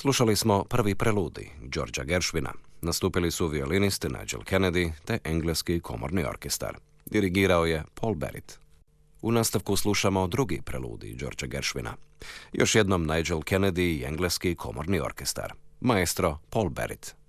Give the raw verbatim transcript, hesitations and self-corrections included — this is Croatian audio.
Slušali smo prvi preludij Georgea Gershwina. Nastupili su violinist Nigel Kennedy te engleski komorni orkestar. Dirigirao je Paul Barrett. U nastavku slušamo drugi preludij Georgea Gershwina. Još jednom Nigel Kennedy i engleski komorni orkestar. Maestro Paul Barrett.